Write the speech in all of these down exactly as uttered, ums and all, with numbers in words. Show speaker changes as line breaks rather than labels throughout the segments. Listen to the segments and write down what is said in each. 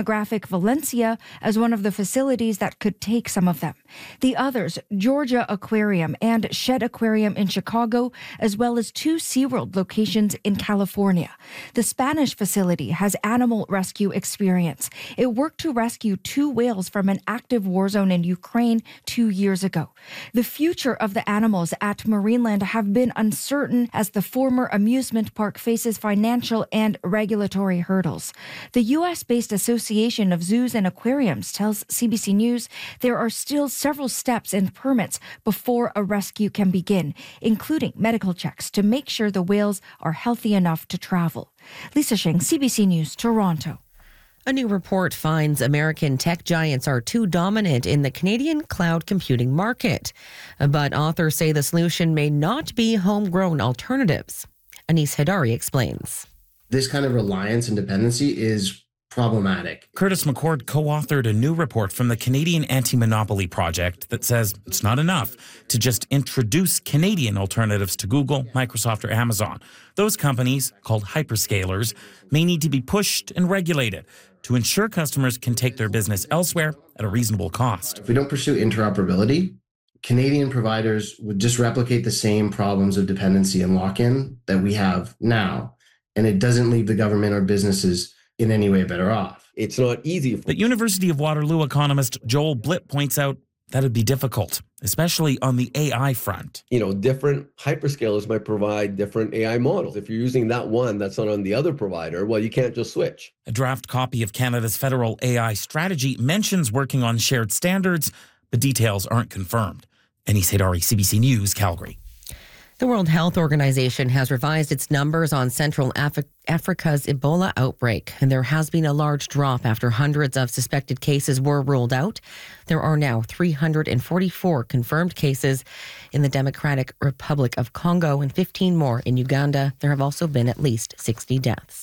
Oceanographic Valencia as one of the facilities that could take some of them. The others, Georgia Aquarium and Shed Aquarium in Chicago, as well as two SeaWorld locations in California. The Spanish facility has animal rescue experience. It worked to rescue two whales from an active war zone in Ukraine two years ago. The future of the animals at Marineland have been uncertain as the former amusement park faces financial and regulatory hurdles. The U S-based Association of Zoos and Aquariums tells C B C News there are still several steps and permits before a rescue can begin, including medical checks to make sure the whales are healthy enough to travel. Lisa Shing, C B C News, Toronto.
A new report finds American tech giants are too dominant in the Canadian cloud computing market. But authors say the solution may not be homegrown alternatives. Anis Hedari explains.
This kind of reliance and dependency is problematic.
Curtis McCord co-authored a new report from the Canadian Anti-Monopoly Project that says it's not enough to just introduce Canadian alternatives to Google, Microsoft, or Amazon. Those companies, called hyperscalers, may need to be pushed and regulated to ensure customers can take their business elsewhere at a reasonable cost.
If we don't pursue interoperability, Canadian providers would just replicate the same problems of dependency and lock-in that we have now, and it doesn't leave the government or businesses in any way better off.
It's not easy.
But University of Waterloo economist Joel Blitt points out that it'd be difficult, especially on the A I front.
You know, different hyperscalers might provide different A I models. If you're using that one that's not on the other provider, well, you can't just switch.
A draft copy of Canada's federal A I strategy mentions working on shared standards, but details aren't confirmed. Anis Hedari, C B C News, Calgary.
The World Health Organization has revised its numbers on Central Af- Africa's Ebola outbreak, and there has been a large drop after hundreds of suspected cases were ruled out. There are now three hundred forty-four confirmed cases in the Democratic Republic of Congo and fifteen more in Uganda. There have also been at least sixty deaths.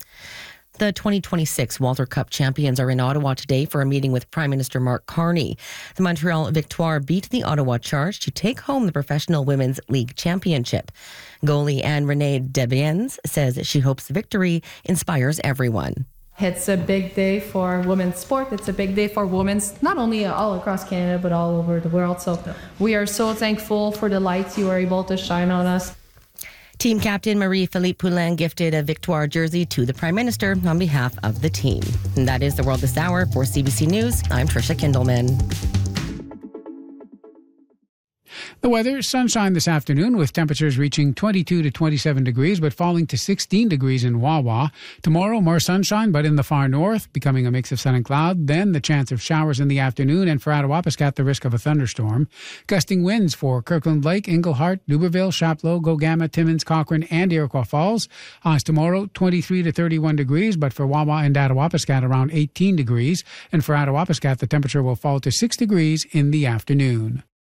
The twenty twenty-six Walter Cup champions are in Ottawa today for a meeting with Prime Minister Mark Carney. The Montreal Victoire beat the Ottawa Charge to take home the Professional Women's League Championship. Goalie Anne-Renee Debiens says she hopes the victory inspires everyone.
It's a big day for women's sport. It's a big day for women, not only all across Canada, but all over the world. So we are so thankful for the light you are able to shine on us.
Team captain Marie-Philippe Poulin gifted a Victoire jersey to the Prime Minister on behalf of the team. And that is the world this hour. For C B C News, I'm Tricia Kindelman.
The weather, sunshine this afternoon with temperatures reaching twenty-two to twenty-seven degrees, but falling to sixteen degrees in Wawa. Tomorrow, more sunshine, but in the far north, becoming a mix of sun and cloud. Then the chance of showers in the afternoon, and for Attawapiskat, the risk of a thunderstorm. Gusting winds for Kirkland Lake, Inglehart, Duberville, Chapleau, Gogama, Timmins, Cochrane, and Iroquois Falls. Highs tomorrow, twenty-three to thirty-one degrees, but for Wawa and Attawapiskat, around eighteen degrees. And for Attawapiskat, the temperature will fall to six degrees in the afternoon.